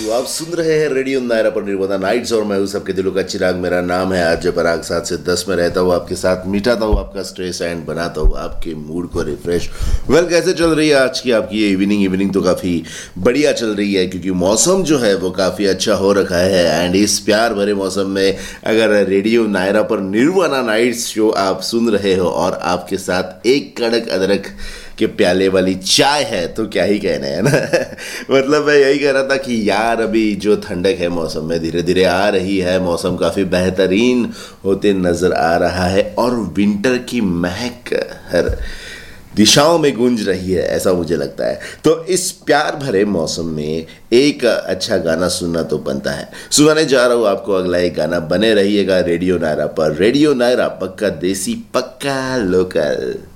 साथियों, आप सुन रहे हैं रेडियो नायरा पर निर्मोदा नाइट्स और मैं हूं सबके दिलों का चिराग। मेरा नाम है आज पराग। 7 से 10 में रहता हूं, आपके साथ मिटाता हूं आपका स्ट्रेस एंड बनाता हूं आपके मूड को रिफ्रेश। कैसे चल रही है आज की आपकी ये इवनिंग तो काफ़ी बढ़िया चल रही है, क्योंकि मौसम जो है वो काफ़ी अच्छा हो रखा है। एंड इस प्यार भरे मौसम में अगर रेडियो नायरा पर निर्वाणा नाइट्स शो आप सुन रहे हो और आपके साथ एक कड़क अदरक के प्याले वाली चाय है तो क्या ही कहना है ना। मतलब मैं यही कह रहा था कि यार अभी जो ठंडक है मौसम में धीरे धीरे आ रही है, मौसम काफ़ी बेहतरीन होते नज़र आ रहा है और विंटर की महक हर दिशाओं में गूंज रही है, ऐसा मुझे लगता है। तो इस प्यार भरे मौसम में एक अच्छा गाना सुनना तो बनता है। सुनाने जा रहा हूँ आपको अगला एक गाना। बने रहिएगा रेडियो नायरा पर। रेडियो नायरा, पक्का देसी पक्का लोकल।